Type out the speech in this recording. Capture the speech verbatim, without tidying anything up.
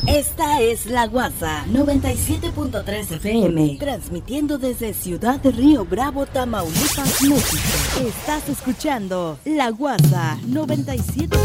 Esta es La Guasa noventa y siete punto tres F M, transmitiendo desde Ciudad de Río Bravo, Tamaulipas, México. Estás escuchando La Guasa noventa y siete.